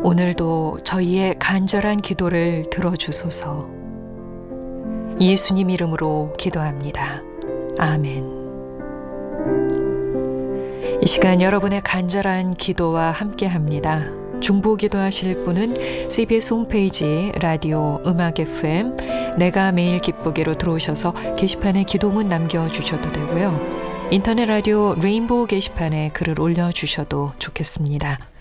오늘도 저희의 간절한 기도를 들어주소서. 예수님 이름으로 기도합니다. 아멘. 이 시간 여러분의 간절한 기도와 함께합니다. 중보 기도하실 분은 CBS 홈페이지 라디오 음악 FM 내가 매일 기쁘게로 들어오셔서 게시판에 기도문 남겨주셔도 되고요. 인터넷 라디오 레인보우 게시판에 글을 올려주셔도 좋겠습니다.